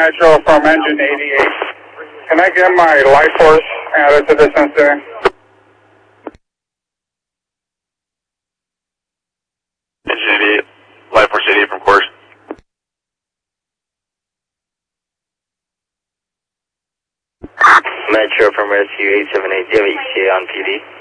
Metro from engine 88. Can I get my life force added to this incident? Engine 88, life force 88 from course. Metro from Rescue 878, do you have ETA on PD?